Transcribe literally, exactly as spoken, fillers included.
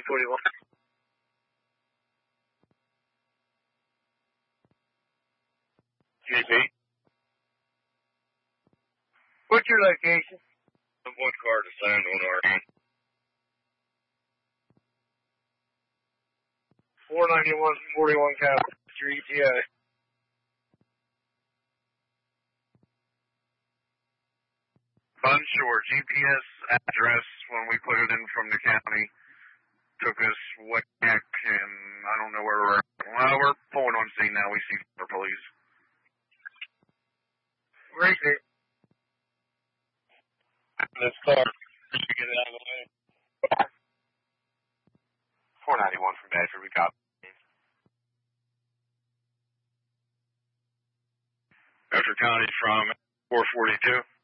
forty-one. G P. What's your location? One car to San on R E. four ninety-one forty-one Cap three T A. Unsure. G P S address when we put it in from the county took us way back, and I don't know where we're at. Well, we're pulling on scene now. We see the police. Where is it? This car. Did you get it out of the way? four ninety-one from Bedford. We got Bedford County from four forty-two.